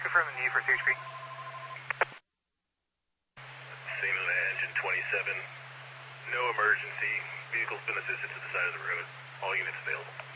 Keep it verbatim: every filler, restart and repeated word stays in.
confirm the need for Sage Creek. Same on engine twenty-seven. No emergency. Vehicle's been assisted to the side of the road. All units available.